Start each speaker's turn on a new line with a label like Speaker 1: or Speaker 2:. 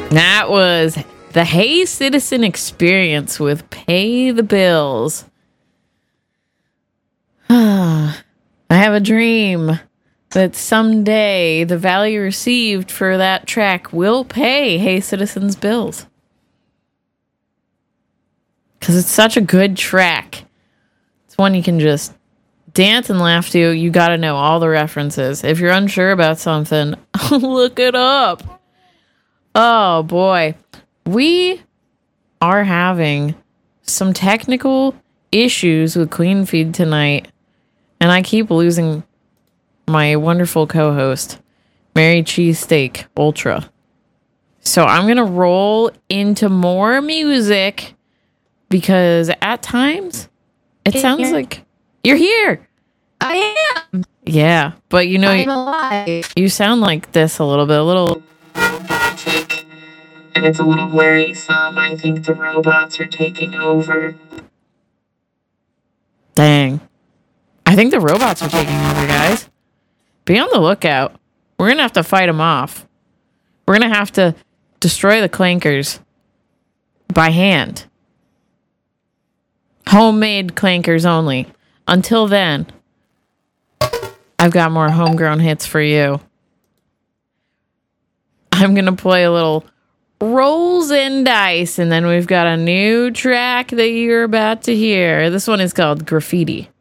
Speaker 1: That was the Hey Citizen Experience with Pay the Bills. I have a dream that someday the value received for that track will pay Hey Citizen's bills. Because it's such a good track. It's one you can just dance and laugh to. You got to know all the references. If you're unsure about something, look it up. Oh boy. We are having some technical issues with Queen Feed tonight. And I keep losing my wonderful co-host, Mary Cheesesteak Ultra. So I'm going to roll into more music because at times it sounds like you're here.
Speaker 2: I am.
Speaker 1: Yeah, but you know,
Speaker 2: I'm alive.
Speaker 1: you sound like this a little bit, a little.
Speaker 3: And it's a little worrisome. I think the robots are taking over.
Speaker 1: Dang. I think the robots are taking over, guys. Be on the lookout. We're going to have to fight them off. We're going to have to destroy the clankers by hand. Homemade clankers only. Until then, I've got more homegrown hits for you. I'm going to play a little Rolls and Dice, and then we've got a new track that you're about to hear. This one is called Graffiti.